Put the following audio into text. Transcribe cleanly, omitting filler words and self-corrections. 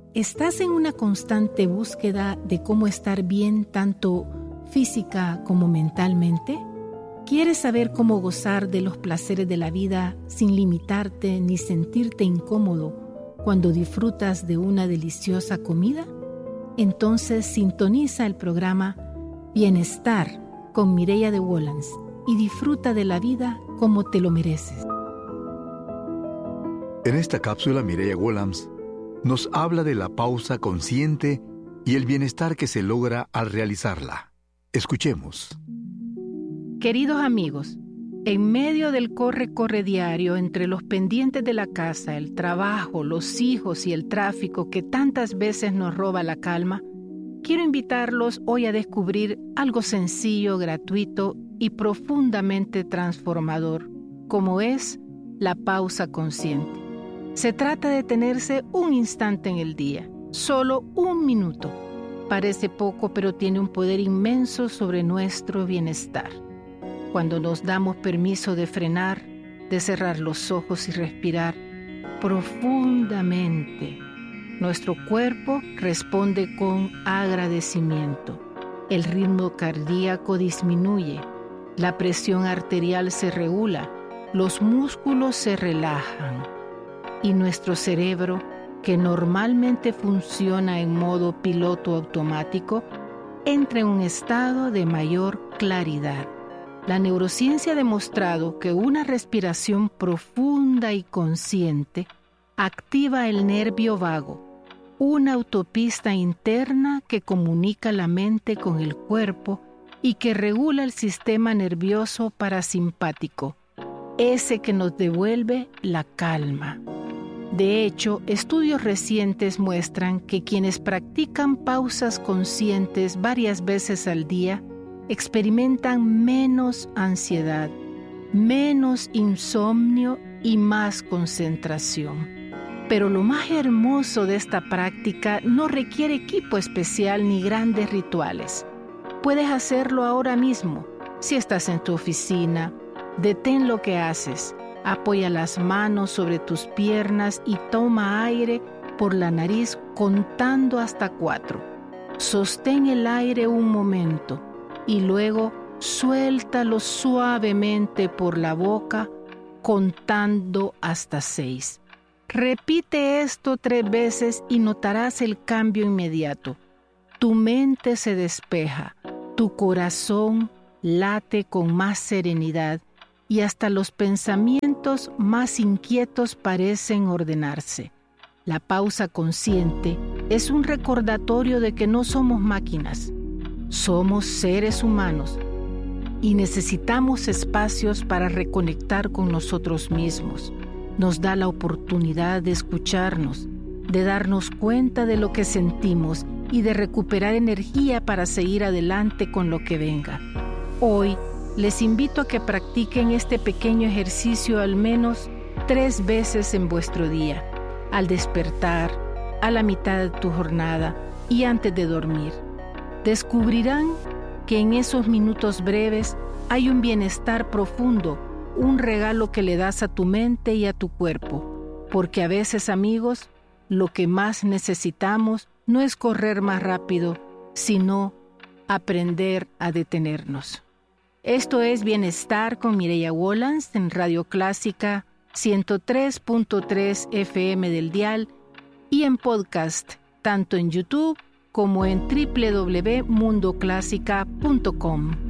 ¿Estás en una constante búsqueda de cómo estar bien tanto física como mentalmente? ¿Quieres saber cómo gozar de los placeres de la vida sin limitarte ni sentirte incómodo cuando disfrutas de una deliciosa comida? Entonces sintoniza el programa Bienestar con Mireya de Wolans y disfruta de la vida como te lo mereces. En esta cápsula, Mireya Wolans nos habla de la pausa consciente y el bienestar que se logra al realizarla. Escuchemos. Queridos amigos, en medio del corre-corre diario entre los pendientes de la casa, el trabajo, los hijos y el tráfico que tantas veces nos roba la calma, quiero invitarlos hoy a descubrir algo sencillo, gratuito y profundamente transformador, como es la pausa consciente. Se trata de detenerse un instante en el día, solo un minuto. Parece poco, pero tiene un poder inmenso sobre nuestro bienestar. Cuando nos damos permiso de frenar, de cerrar los ojos y respirar profundamente, nuestro cuerpo responde con agradecimiento. El ritmo cardíaco disminuye, la presión arterial se regula, los músculos se relajan y nuestro cerebro, que normalmente funciona en modo piloto automático, entra en un estado de mayor claridad. La neurociencia ha demostrado que una respiración profunda y consciente activa el nervio vago, una autopista interna que comunica la mente con el cuerpo y que regula el sistema nervioso parasimpático, ese que nos devuelve la calma. De hecho, estudios recientes muestran que quienes practican pausas conscientes varias veces al día experimentan menos ansiedad, menos insomnio y más concentración. Pero lo más hermoso de esta práctica no requiere equipo especial ni grandes rituales. Puedes hacerlo ahora mismo. Si estás en tu oficina, detén lo que haces. Apoya las manos sobre tus piernas y toma aire por la nariz contando hasta 4. Sostén el aire un momento y luego suéltalo suavemente por la boca contando hasta 6. Repite esto 3 veces y notarás el cambio inmediato. Tu mente se despeja, tu corazón late con más serenidad y hasta los pensamientos más inquietos parecen ordenarse. La pausa consciente es un recordatorio de que no somos máquinas, somos seres humanos y necesitamos espacios para reconectar con nosotros mismos. Nos da la oportunidad de escucharnos, de darnos cuenta de lo que sentimos y de recuperar energía para seguir adelante con lo que venga. Hoy, les invito a que practiquen este pequeño ejercicio al menos 3 veces en vuestro día, al despertar, a la mitad de tu jornada y antes de dormir. Descubrirán que en esos minutos breves hay un bienestar profundo, un regalo que le das a tu mente y a tu cuerpo, porque a veces, amigos, lo que más necesitamos no es correr más rápido, sino aprender a detenernos. Esto es Bienestar con Mireya Wolans en Radio Clásica 103.3 FM del dial y en podcast, tanto en YouTube como en www.mundoclásica.com.